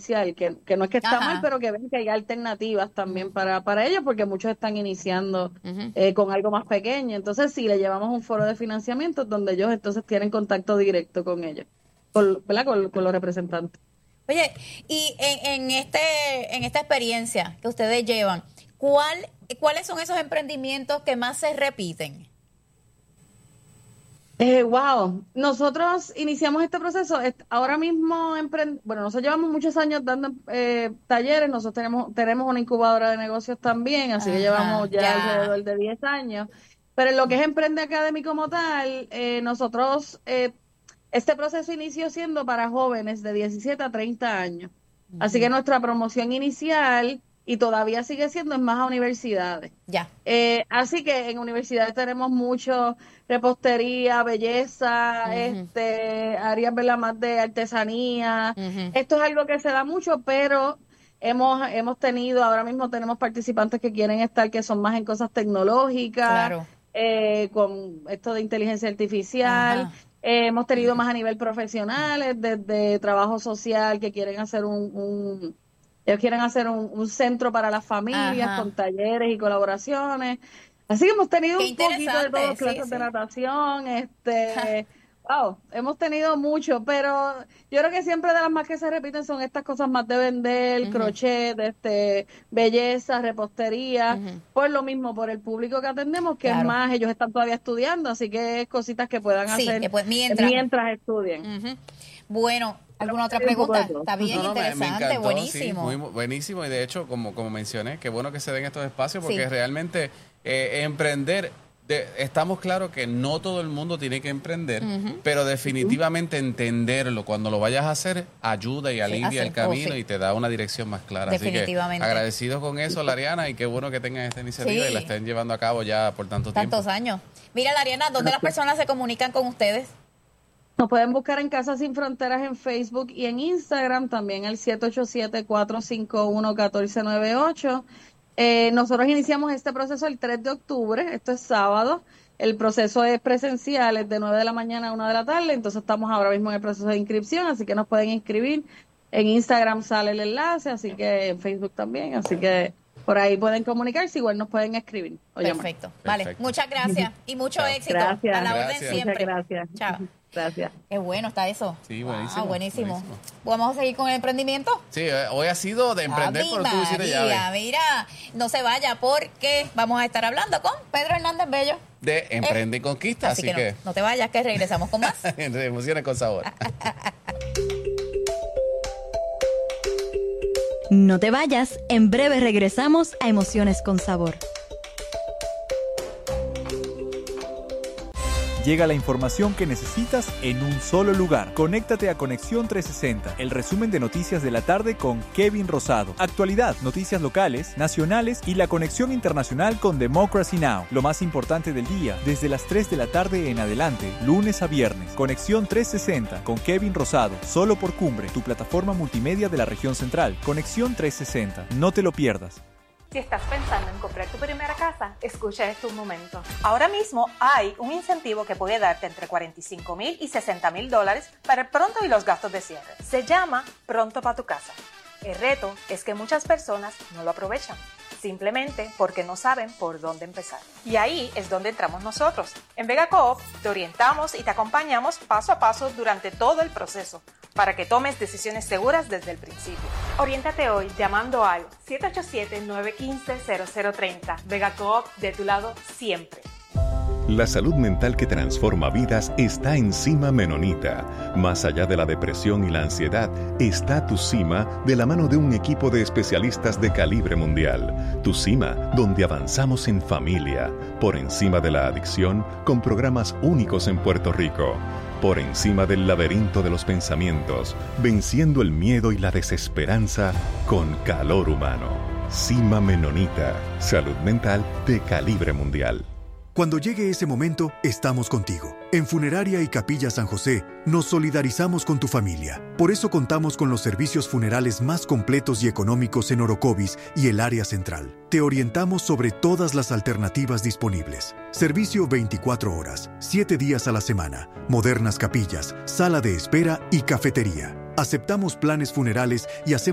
inicial, que no es que está Ajá. mal, pero que ven que hay alternativas también para ellos, porque muchos están iniciando Ujú. con algo más pequeño. Entonces, sí, le llevamos un foro de financiamiento donde ellos entonces tienen contacto directo con ellos, ¿verdad? Con los representantes. Oye, y en esta experiencia que ustedes llevan, ¿cuáles son esos emprendimientos que más se repiten? Wow, nosotros iniciamos este proceso, ahora mismo, bueno, nosotros llevamos muchos años dando talleres, nosotros tenemos una incubadora de negocios también, así que Ajá, llevamos ya ya. alrededor de 10 años, pero en lo que es Emprende Academy como tal, nosotros, este proceso inició siendo para jóvenes de 17 a 30 años, así que Ujú. nuestra promoción inicial, y todavía sigue siendo, es más a universidades. Ya. Así que en universidades tenemos mucho repostería, belleza, Ujú, áreas, ¿verdad?, más de artesanía. ujú. Esto es algo que se da mucho, pero hemos tenido, ahora mismo tenemos participantes que quieren estar, que son más en cosas tecnológicas, Claro. con esto de inteligencia artificial. Ajá. Hemos tenido más a nivel profesional, desde trabajo social, que quieren hacer ellos quieren hacer un centro para las familias con Ajá. talleres y colaboraciones. Así que hemos tenido Qué un poquito de todo, interesante, sí, clases de sí. natación, wow, hemos tenido mucho, pero yo creo que siempre de las más que se repiten son estas cosas más de vender, Ujú, crochet, belleza, repostería, ujú. por lo mismo, por el público que atendemos, que es Claro. más, ellos están todavía estudiando, así que es cositas que puedan Sí, hacer que pues mientras. mientras estudien. Ujú. Bueno, Pero ¿alguna otra hay un poco de pregunta? todo. Está bien No, no, me interesante, encantó, sí, buenísimo. buenísimo. Y de hecho, como mencioné, qué bueno que se den estos espacios porque Sí. realmente emprender, estamos claros que no todo el mundo tiene que emprender, Ujú. pero definitivamente entenderlo cuando lo vayas a hacer ayuda y alivia el camino sí. y te da una dirección más clara. Así que Definitivamente. agradecidos con eso, Lariana, y qué bueno que tengan esta iniciativa Sí. y la estén llevando a cabo ya por tanto tiempo. Tantos años. Mira, Lariana, ¿dónde las personas se comunican con ustedes? Nos pueden buscar en Casa Sin Fronteras en Facebook y en Instagram, también el 787-451-1498. Nosotros iniciamos este proceso el 3 de octubre, esto es sábado. El proceso es presencial, es de 9 de la mañana a 1 de la tarde, entonces estamos ahora mismo en el proceso de inscripción, así que nos pueden inscribir. En Instagram sale el enlace, así que en Facebook también, así que por ahí pueden comunicarse, igual nos pueden escribir o llamar. Perfecto. Vale, Perfecto. muchas gracias y mucho Chao. éxito. Gracias. A la orden Gracias. siempre. Muchas gracias. Chao. Gracias. Qué bueno está eso. Sí, buenísimo, Buenísimo. buenísimo. ¿Vamos a seguir con el emprendimiento? Sí, hoy ha sido de emprender Ave por tu hiciste llave. María, mira, no se vaya porque vamos a estar hablando con Pedro Hernández Bello. De Emprende y Conquista, así que no te vayas que regresamos con más. entre emociones con sabor. No te vayas, en breve regresamos a Emociones con Sabor. Llega la información que necesitas en un solo lugar. Conéctate a Conexión 360, el resumen de noticias de la tarde con Kevin Rosado. Actualidad, noticias locales, nacionales y la conexión internacional con Democracy Now! Lo más importante del día, desde las 3 de la tarde en adelante, lunes a viernes. Conexión 360 con Kevin Rosado, solo por Cumbre, tu plataforma multimedia de la región central. Conexión 360, no te lo pierdas. Si estás pensando en comprar tu primera casa, escucha este un momento. Ahora mismo hay un incentivo que puede darte entre $45,000 y $60,000 para el pronto y los gastos de cierre. Se llama Pronto para tu casa. El reto es que muchas personas no lo aprovechan, simplemente porque no saben por dónde empezar. Y ahí es donde entramos nosotros. En Vega Coop te orientamos y te acompañamos paso a paso durante todo el proceso, para que tomes decisiones seguras desde el principio. Oriéntate hoy llamando al 787-915-0030. Vega Coop, de tu lado siempre. La salud mental que transforma vidas está en Cima Menonita. Más allá de la depresión y la ansiedad, está Tu Cima de la mano de un equipo de especialistas de calibre mundial. Tu Cima, donde avanzamos en familia, por encima de la adicción, con programas únicos en Puerto Rico. Por encima del laberinto de los pensamientos, venciendo el miedo y la desesperanza con calor humano. Cima Menonita, salud mental de calibre mundial. Cuando llegue ese momento, estamos contigo. En Funeraria y Capilla San José, nos solidarizamos con tu familia. Por eso contamos con los servicios funerales más completos y económicos en Orocovis y el área central. Te orientamos sobre todas las alternativas disponibles. Servicio 24 horas, 7 días a la semana. Modernas capillas, sala de espera y cafetería. Aceptamos planes funerales y hacemos